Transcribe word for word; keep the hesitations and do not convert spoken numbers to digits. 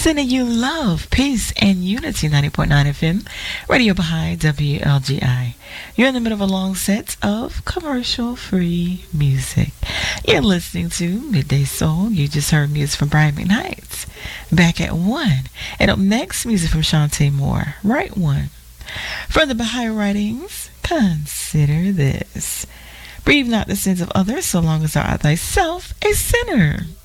Sending you love, peace, and unity. ninety point nine F M, Radio Baha'i, W L G I. You're in the middle of a long set of commercial-free music. You're listening to Midday Soul. You just heard music from Brian McKnight. Back at one. And up next, music from Shantae Moore. Right one. From the Baha'i writings, consider this. Breathe not the sins of others, so long as thou art thyself a sinner.